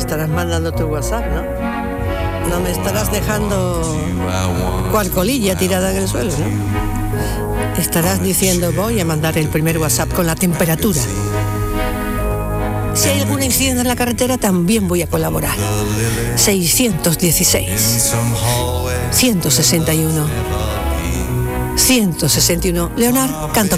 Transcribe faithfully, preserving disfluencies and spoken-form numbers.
estarás mandando tu WhatsApp, ¿no? No me estarás dejando cual colilla tirada en el suelo, ¿no? Estarás diciendo, voy a mandar el primer WhatsApp con la temperatura. Si hay algún incidente en la carretera, también voy a colaborar. seiscientos dieciséis, ciento sesenta y uno, ciento sesenta y uno. Leonard, canto